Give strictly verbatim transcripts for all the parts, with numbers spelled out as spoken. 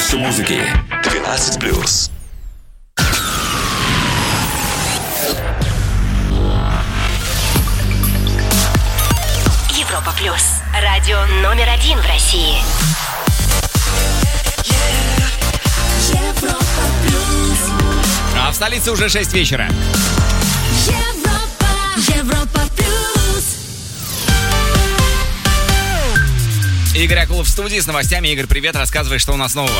больше музыки. двенадцать плюс. Европа плюс. Радио номер один в России. Европа плюс. А в столице уже шесть вечера. Европа, Европа плюс. Игорь Акулов в студии с новостями. Игорь, привет, рассказывай, что у нас нового.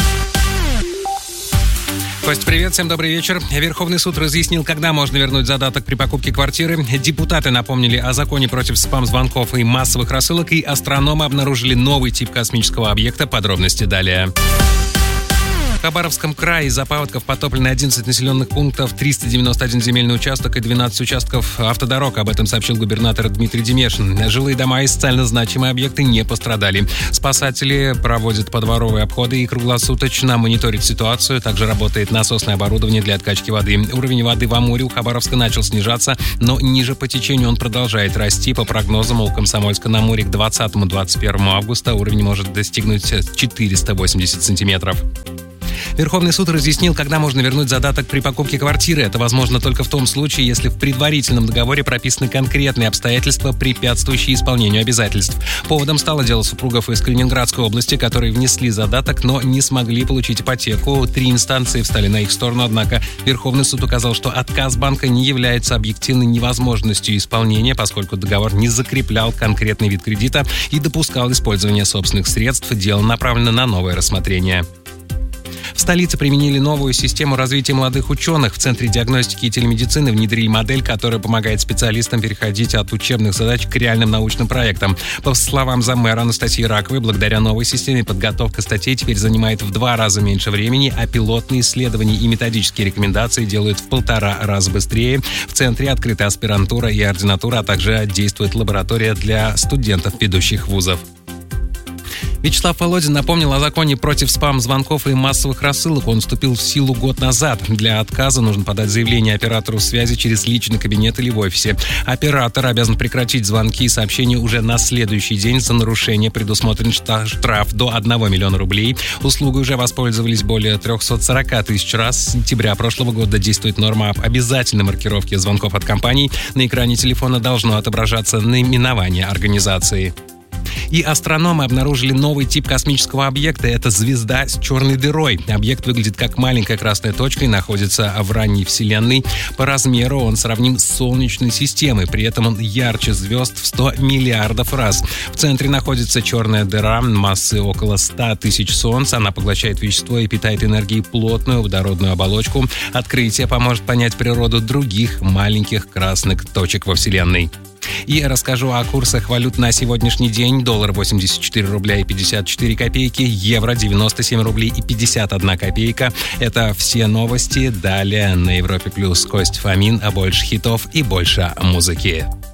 Кость, привет, всем добрый вечер. Верховный суд разъяснил, когда можно вернуть задаток при покупке квартиры. Депутаты напомнили о законе против спам-звонков и массовых рассылок, и астрономы обнаружили новый тип космического объекта. Подробности далее. В Хабаровском крае из-за паводков потоплены одиннадцать населенных пунктов, триста девяносто один земельный участок и двенадцать участков автодорог. Об этом сообщил губернатор Дмитрий Демешин. Жилые дома и социально значимые объекты не пострадали. Спасатели проводят подворовые обходы и круглосуточно мониторят ситуацию. Также работает насосное оборудование для откачки воды. Уровень воды в Амуре у Хабаровска начал снижаться, но ниже по течению он продолжает расти. По прогнозам у Комсомольска-на-Амуре к двадцатому — двадцать первому августа уровень может достигнуть четыреста восемьдесят сантиметров. Верховный суд разъяснил, когда можно вернуть задаток при покупке квартиры. Это возможно только в том случае, если в предварительном договоре прописаны конкретные обстоятельства, препятствующие исполнению обязательств. Поводом стало дело супругов из Калининградской области, которые внесли задаток, но не смогли получить ипотеку. Три инстанции встали на их сторону, однако Верховный суд указал, что отказ банка не является объективной невозможностью исполнения, поскольку договор не закреплял конкретный вид кредита и допускал использование собственных средств. Дело направлено на новое рассмотрение. В столице применили новую систему развития молодых ученых. В Центре диагностики и телемедицины внедрили модель, которая помогает специалистам переходить от учебных задач к реальным научным проектам. По словам заммэра Анастасии Раковой, благодаря новой системе подготовка статей теперь занимает в два раза меньше времени, а пилотные исследования и методические рекомендации делают в полтора раза быстрее. В Центре открыта аспирантура и ординатура, а также действует лаборатория для студентов ведущих вузов. Вячеслав Володин напомнил о законе против спам-звонков и массовых рассылок. Он вступил в силу год назад. Для отказа нужно подать заявление оператору связи через личный кабинет или в офисе. Оператор обязан прекратить звонки и сообщения уже на следующий день. За нарушение предусмотрен штраф до одного миллиона рублей. Услугой уже воспользовались более триста сорок тысяч раз. С сентября прошлого года действует норма об обязательной маркировке звонков от компаний. На экране телефона должно отображаться наименование организации. И астрономы обнаружили новый тип космического объекта. Это звезда с черной дырой. Объект выглядит как маленькая красная точка и находится в ранней Вселенной. По размеру он сравним с Солнечной системой. При этом он ярче звезд в сто миллиардов раз. В центре находится черная дыра массой около ста тысяч Солнц. Она поглощает вещество и питает энергией плотную водородную оболочку. Открытие поможет понять природу других маленьких красных точек во Вселенной. И расскажу о курсах валют на сегодняшний день. Доллар восемьдесят четыре рубля и пятьдесят четыре копейки, евро девяносто семь рублей и пятьдесят одна копейка. Это все новости. Далее на Европе плюс Кость Фомин, а больше хитов и больше музыки.